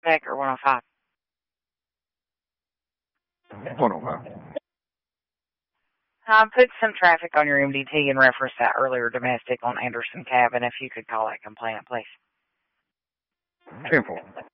Baker 105. 105. Put some traffic on your MDT and reference that earlier domestic on Anderson Cabin if you could call that complainant, please. 10-4.